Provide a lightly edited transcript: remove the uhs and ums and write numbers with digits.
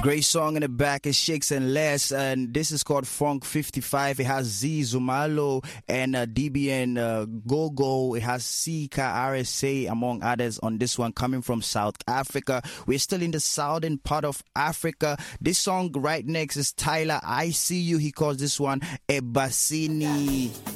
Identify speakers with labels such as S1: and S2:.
S1: Great song in the back is Shakes and Les, and this is called Funk 55. It has Z Zumalo and DBN Gogo. It has Sika RSA among others on this one, coming from South Africa. We're still in the southern part of Africa. This song right next is Tyler I See You. He calls this one Ebasini.